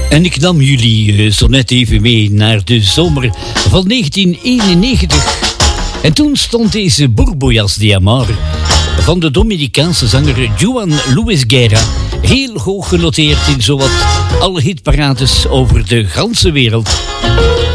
En ik nam jullie zo net even mee naar de zomer van 1991. En toen stond deze Borboyas de Amor van de Dominicaanse zanger Juan Luis Guerra heel hoog genoteerd in zowat alle hitparades over de ganse wereld.